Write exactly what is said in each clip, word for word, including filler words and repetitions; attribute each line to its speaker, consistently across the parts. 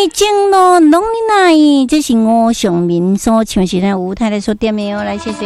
Speaker 1: 正路拢你来，这是我上面所唱是咱吴太太所点的哦，来谢谢。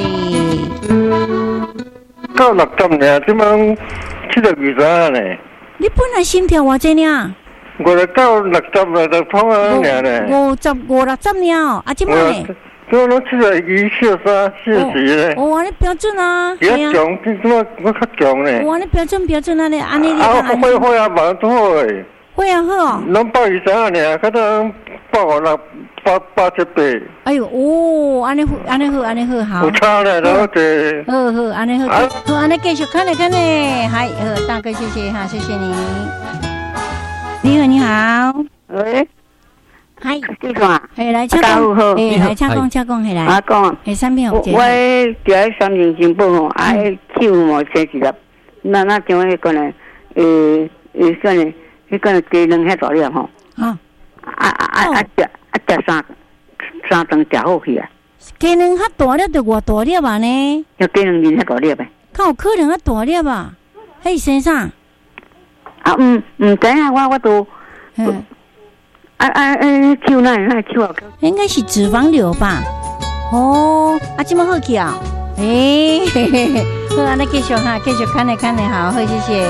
Speaker 2: 到六十年，怎么七十二岁呢？
Speaker 1: 你本来心跳偌济呢？
Speaker 2: 我来到六十了，就通啊年呢。
Speaker 1: 五十五六十了，啊，即摆呢？
Speaker 2: 我我七十二、四十三、四十呢。
Speaker 1: 哦，安尼标准啊。
Speaker 2: 比较强，我我较强呢。
Speaker 1: 哦，安尼标准标准安尼，安尼你
Speaker 2: 啊，会会啊，蛮好诶。
Speaker 1: 会啊好。
Speaker 2: 拢百二三呢，可能百五六、八八七八。
Speaker 1: 哎呦，哦，安尼好，安尼好，安尼好，好。
Speaker 2: 有差呢，老姐。
Speaker 1: 好好，安尼好，好，安尼继续看来看呢，嗨，好，大哥，谢谢哈，谢谢你。你好，你好。
Speaker 3: 喂。
Speaker 1: 嗨，
Speaker 3: 你讲，
Speaker 1: 嘿来，请讲，嘿来，请讲，请讲，嘿来。
Speaker 3: 我讲，
Speaker 1: 嘿，三片有
Speaker 3: 我住喺三年前报吼，啊，手毛生几粒，那那种迄个呢，诶，诶，个呢，迄个鸡卵遐大粒吼，啊啊啊啊食啊食三三顿食好去啊。
Speaker 1: 鸡卵较大粒，就偌大粒啊呢？
Speaker 3: 要鸡卵面遐大粒呗？
Speaker 1: 较有可能较大粒啊？迄生啥？
Speaker 3: 啊，唔唔知啊，我我都。啊啊啊！手那那手啊，
Speaker 1: 应该是脂肪瘤吧？哦，啊，这么好去啊？诶、欸，嘿嘿嘿，好，安尼继续哈，继续看来看来，好，好，谢谢。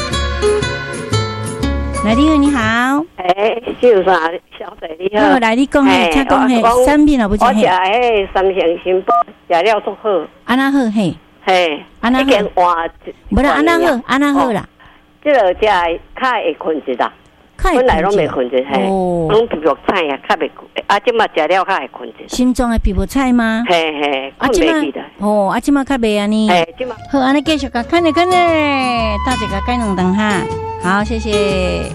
Speaker 1: 来，你好，你好。
Speaker 4: 诶，秀啥小姐你好。
Speaker 1: 好，来你讲嘿，请讲嘿，产品啊不是嘿。
Speaker 4: 我食迄三成新宝，食了足好。
Speaker 1: 安那好嘿？
Speaker 4: 嘿，
Speaker 1: 安那好。无啦，安那好，安那好啦。
Speaker 4: 即落食较会困一啦。本来拢袂困着，嘿，拢皮肤菜啊，较袂困。啊，即马食了较会困着。
Speaker 1: 心脏的皮肤菜吗？
Speaker 4: 嘿嘿，困袂去的。
Speaker 1: 哦，啊，即马较袂安尼。
Speaker 4: 嘿，即马
Speaker 1: 好，安尼继续甲看咧看咧，大家甲改两顿哈。好，谢谢。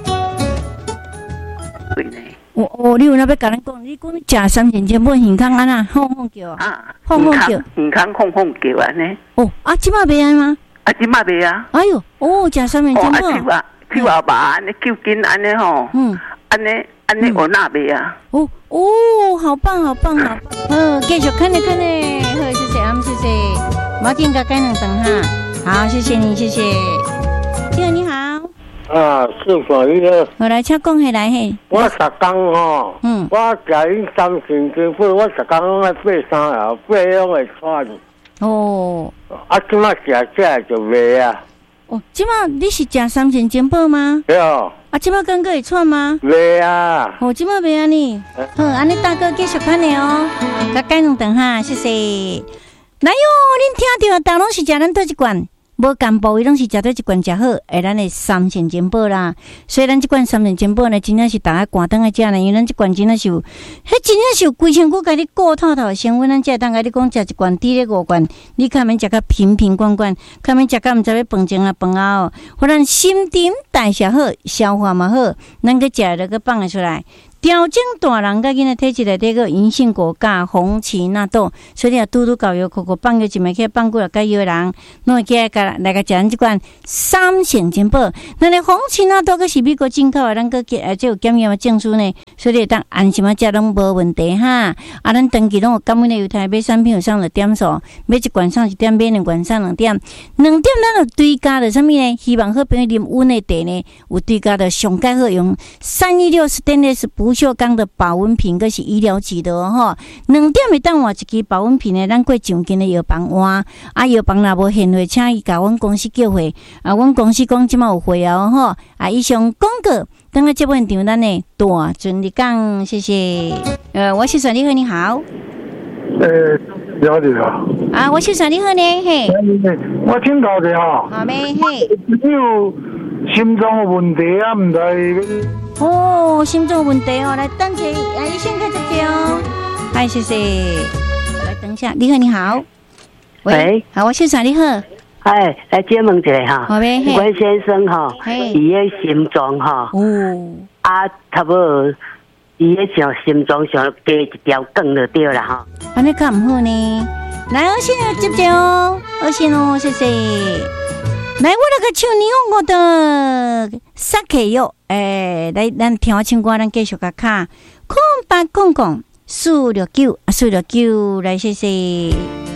Speaker 1: 哦哦，你有那要甲咱讲，你讲你食三千千本健康安那，哄哄叫
Speaker 3: 啊，
Speaker 1: 哄哄叫，
Speaker 3: 健康哄哄叫安尼。
Speaker 1: 哦，啊，即马袂安吗？
Speaker 3: 啊，即马袂啊。
Speaker 1: 哎哟，哦，食三千千本。
Speaker 3: 手啊吧，安尼揪筋安尼吼，嗯，安尼安尼有那袂啊？
Speaker 1: 哦哦，好棒好棒好棒！嗯，继续看咧看咧，好，谢谢阿姆，谢谢，马紧甲改两顿哈，好，谢谢你，谢谢。你好，你好。
Speaker 2: 啊，师傅你好。
Speaker 1: 我来请讲起来嘿。
Speaker 2: 我十工吼，嗯，我食伊三千斤粉，我十工拢爱爬山啊，爬拢会喘。哦。啊，即马食食就袂啊。
Speaker 1: 哦，即马你是食三千金宝吗？
Speaker 2: 对哦。
Speaker 1: 啊，即马刚刚会喘吗？
Speaker 2: 袂啊。
Speaker 1: 哦，即马袂安尼。好，安尼大哥继续看咧哦，甲改两顿哈，谢谢。来哟，恁听到大拢是食咱倒一罐，无干部伊拢是食倒一罐食好，诶，咱的三千金宝啦。所以咱即罐三千金宝呢，真正是大家寒顿来食呢，因为咱即罐真正是有，迄真正是有规身躯甲你顾透透的成分，咱才会当甲你讲食一罐滴咧五罐，你较免食甲瓶瓶罐罐，较免食甲毋知要饭前啊饭后哦，互咱新陈代谢好，消化嘛好，咱去食了个放得出来。调整大人甲囡仔体质内底个银杏果苷、红芪纳豆，所以啊，拄拄搞药口口放药一枚起放过来甲药人，拢会起来甲来甲食咱即款三成金宝。那咧红芪纳豆个是美国进口的，咱个而且有检验的证书呢，所以当安心啊食拢无问题哈。啊，咱长期拢有感恩的犹太买产品有上了点数，买一罐上一点，买两罐上两点，两点咱有追加的啥物呢？希望好朋友啉温的茶呢，有追加的上盖好用三一六 stainless 不锈钢的保温瓶，个是医疗级的哦吼。两点会当换一支保温瓶呢，咱过上间的药房换，啊药房若无现货，请伊甲阮公司叫货，啊，阮公司讲即马有货啊吼，啊，以上广告，等下接本场咱呢大顺利讲，谢谢。呃，我是算你好，你好。
Speaker 2: 呃，了解啊。
Speaker 1: 啊，我是算你好呢，嘿。
Speaker 2: 我请教一下。
Speaker 1: 好咩？嘿。
Speaker 2: 你有心脏有问题啊？唔知。
Speaker 1: 哦，心脏问题哦，来等一下，啊，医生开始哦。嗨，谢谢。来等一下，你好，你好。
Speaker 3: 喂，
Speaker 1: 好，我先生你好。
Speaker 3: 哎，来解问一下哈。
Speaker 1: 好呗。
Speaker 3: 阮先生哈，伊个心脏哈，哦，啊，差不多，伊个像心脏上加一条管就对了哈。
Speaker 1: 安尼较唔好呢。来，我先来接接哦，我先哦，谢谢。来，我那个唱你我的萨克哟，诶，来，咱听我唱歌，咱继续甲卡，空八空空，四六九啊，四六九，来，谢谢。